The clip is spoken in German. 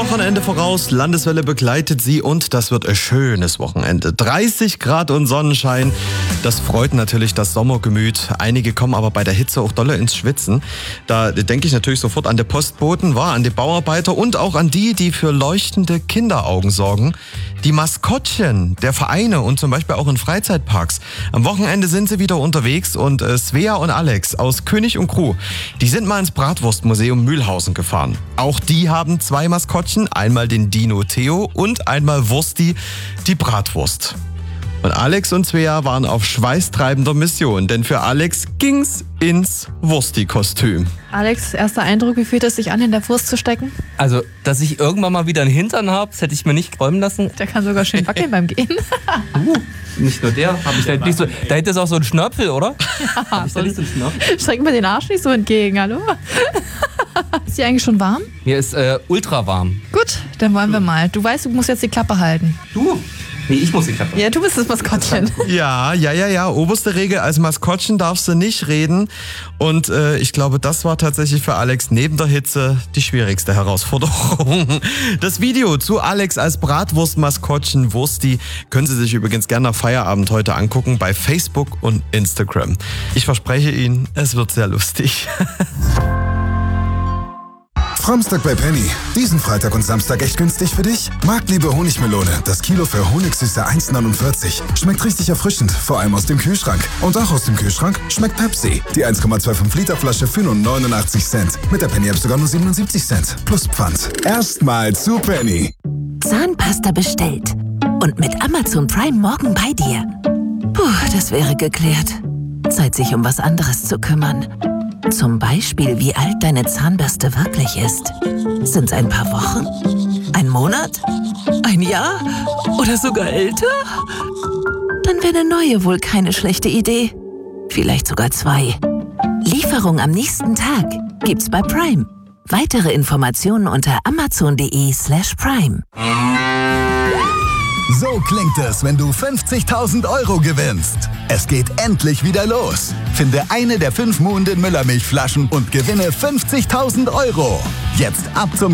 Wochenende voraus, Landeswelle begleitet Sie und das wird ein schönes Wochenende. 30 Grad und Sonnenschein, das freut natürlich das Sommergemüt. Einige kommen aber bei der Hitze auch dolle ins Schwitzen. Da denke ich natürlich sofort an die Postboten, an die Bauarbeiter und auch an die für leuchtende Kinderaugen sorgen. Die Maskottchen der Vereine und zum Beispiel auch in Freizeitparks. Am Wochenende sind sie wieder unterwegs und Svea und Alex aus König und Crew, die sind mal ins Bratwurstmuseum Mühlhausen gefahren. Auch die haben 2 Maskottchen, einmal den Dino Theo und einmal Wursti, die Bratwurst. Und Alex und Svea waren auf schweißtreibender Mission, denn für Alex ging's ins Wursti-Kostüm. Alex, erster Eindruck, wie fühlt es sich an, in der Wurst zu stecken? Also, dass ich irgendwann mal wieder einen Hintern habe, das hätte ich mir nicht träumen lassen. Der kann sogar schön wackeln beim Gehen. Nicht nur der, habe ich da nicht so. Da hinten ist auch so ein Schnörpel, oder? Ja, Hab ich da nicht so einen Schnörpel? Streck mir den Arsch nicht so entgegen, hallo? Ist dir eigentlich schon warm? Mir ist ultra warm. Gut, dann wollen wir mal. Du weißt, du musst jetzt die Klappe halten. Du? Nee, ich muss die Klappe. Ja, du bist das Maskottchen. Ja. Oberste Regel, als Maskottchen darfst du nicht reden. Und ich glaube, das war tatsächlich für Alex neben der Hitze die schwierigste Herausforderung. Das Video zu Alex als Bratwurst-Maskottchen Wursti können Sie sich übrigens gerne nach Feierabend heute angucken bei Facebook und Instagram. Ich verspreche Ihnen, es wird sehr lustig. Framstag bei Penny. Diesen Freitag und Samstag echt günstig für dich? Marktliebe Honigmelone. Das Kilo für Honigsüße 1,49. Schmeckt richtig erfrischend, vor allem aus dem Kühlschrank. Und auch aus dem Kühlschrank schmeckt Pepsi. Die 1,25 Liter Flasche für nur 89 Cent. Mit der Penny App sogar nur 77 Cent. Plus Pfand. Erstmal zu Penny. Zahnpasta bestellt. Und mit Amazon Prime morgen bei dir. Puh, das wäre geklärt. Zeit, sich um was anderes zu kümmern. Zum Beispiel, wie alt deine Zahnbürste wirklich ist. Sind's ein paar Wochen? Ein Monat? Ein Jahr? Oder sogar älter? Dann wäre eine neue wohl keine schlechte Idee. Vielleicht sogar 2. Lieferung am nächsten Tag gibt's bei Prime. Weitere Informationen unter amazon.de/prime. So klingt es, wenn du 50.000 Euro gewinnst. Es geht endlich wieder los. Finde eine der 5 Muhnden Müllermilchflaschen und gewinne 50.000 Euro. Jetzt ab zum